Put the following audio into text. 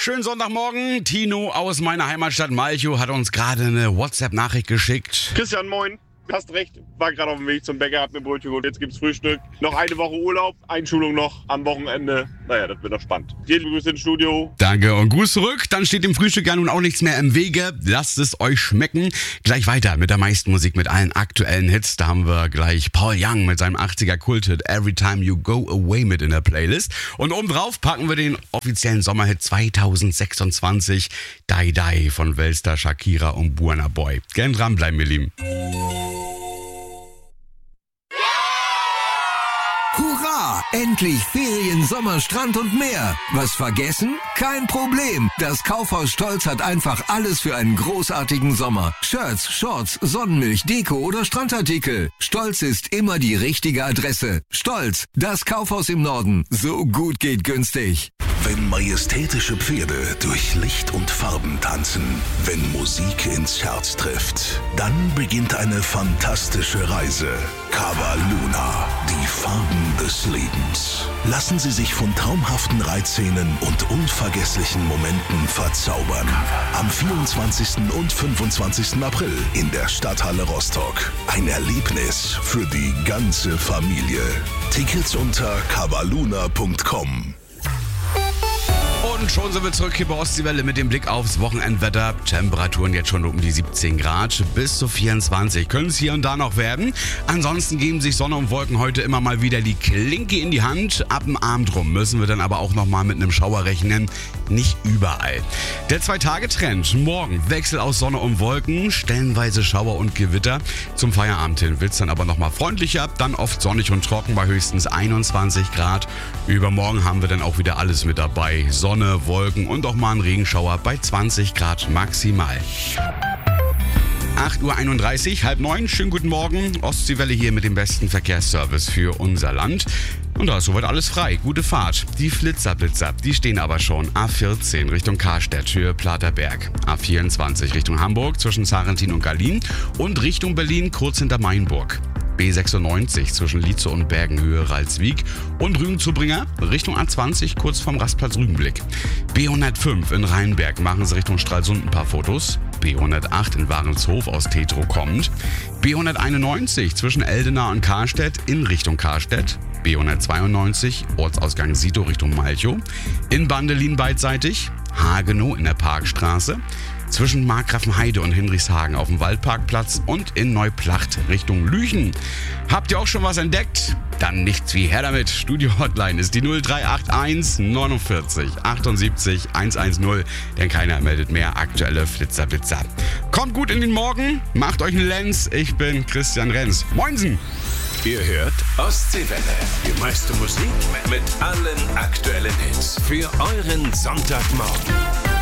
Schönen Sonntagmorgen. Tino aus meiner Heimatstadt Malchow hat uns gerade eine WhatsApp-Nachricht geschickt. Christian, moin. Hast recht, war gerade auf dem Weg zum Bäcker, hab mir Brötchen geholt. Jetzt gibt's Frühstück. Noch eine Woche Urlaub, Einschulung noch am Wochenende. Naja, das wird doch spannend. Viele Grüße ins Studio. Danke und Gruß zurück. Dann steht dem Frühstück ja nun auch nichts mehr im Wege. Lasst es euch schmecken. Gleich weiter mit der meisten Musik, mit allen aktuellen Hits. Da haben wir gleich Paul Young mit seinem 80er Kulthit Every Time You Go Away mit in der Playlist. Und obendrauf packen wir den offiziellen Sommerhit 2026 Die Die von Welstar, Shakira und Burna Boy. Gern dranbleiben, ihr Lieben. Hurra! Endlich Ferien, Sommer, Strand und mehr. Was vergessen? Kein Problem. Das Kaufhaus Stolz hat einfach alles für einen großartigen Sommer. Shirts, Shorts, Sonnenmilch, Deko oder Strandartikel. Stolz ist immer die richtige Adresse. Stolz, das Kaufhaus im Norden. So gut geht günstig. Wenn majestätische Pferde durch Licht und Farben tanzen, wenn Musik ins Herz trifft, dann beginnt eine fantastische Reise. Cava Luna, die Farben des Lebens. Lassen Sie sich von traumhaften Reitszenen und unvergesslichen Momenten verzaubern. Am 24. und 25. April in der Stadthalle Rostock. Ein Erlebnis für die ganze Familie. Tickets unter cavaluna.com. Und schon sind wir zurück hier bei Ostseewelle mit dem Blick aufs Wochenendwetter. Temperaturen jetzt schon um die 17 Grad bis zu 24. Können es hier und da noch werden. Ansonsten geben sich Sonne und Wolken heute immer mal wieder die Klinke in die Hand. Ab dem Abend rum müssen wir dann aber auch nochmal mit einem Schauer rechnen. Nicht überall. Der 2-Tage-Trend. Morgen Wechsel aus Sonne und Wolken. Stellenweise Schauer und Gewitter. Zum Feierabend hin wird es dann aber nochmal freundlicher. Dann oft sonnig und trocken bei höchstens 21 Grad. Übermorgen haben wir dann auch wieder alles mit dabei. Sonne, Wolken und auch mal ein Regenschauer bei 20 Grad maximal. 8:31 Uhr, 8:30, schönen guten Morgen. Ostseewelle hier mit dem besten Verkehrsservice für unser Land. Und da ist soweit alles frei. Gute Fahrt. Die Flitzer, die stehen aber schon. A14 Richtung Karstedt, Höhe Platerberg. A24 Richtung Hamburg zwischen Sarrentin und Gallien. Und Richtung Berlin kurz hinter Mainburg. B96 zwischen Lietze und Bergen, Höhe Ralswiek. Und Rügen-Zubringer Richtung A20 kurz vom Rastplatz Rügenblick. B105 in Rheinberg machen Sie Richtung Stralsund ein paar Fotos. B108 in Warenshof aus Tetro kommend. B191 zwischen Eldena und Karstedt in Richtung Karstedt. B192 Ortsausgang Sito Richtung Malchow. In Bandelin beidseitig. Hagenow in der Parkstraße. Zwischen Markgrafenheide und Hinrichshagen auf dem Waldparkplatz und in Neuplacht Richtung Lüchen. Habt ihr auch schon was entdeckt? Dann nichts wie her damit. Studio-Hotline ist die 0381 49 78 110, denn keiner meldet mehr aktuelle Flitzer. Kommt gut in den Morgen, macht euch einen Lenz. Ich bin Christian Renz. Moinsen! Ihr hört Ostseewelle. Die meiste Musik mit allen aktuellen Hits. Für euren Sonntagmorgen.